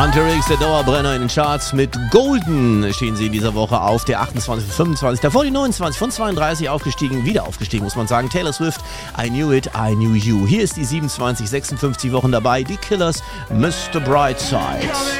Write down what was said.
Hunter X, der Dauerbrenner in den Charts. Mit Golden stehen sie in dieser Woche auf der 28 von 25, davor die 29 von 32 aufgestiegen, wieder aufgestiegen, muss man sagen. Taylor Swift, I Knew It, I Knew You. Hier ist die 27, 56 Wochen dabei, die Killers, Mr. Brightside.